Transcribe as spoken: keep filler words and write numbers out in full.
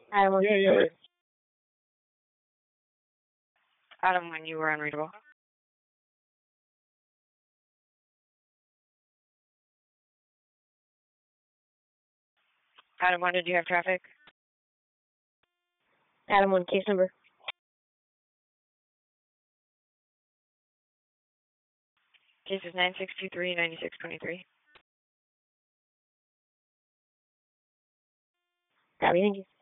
Adam one. Yeah, yeah. Adam, when you were unreadable. Adam, when did you have traffic? Adam one, case number. Case is nine six two three nine six two three. Copy, thank you.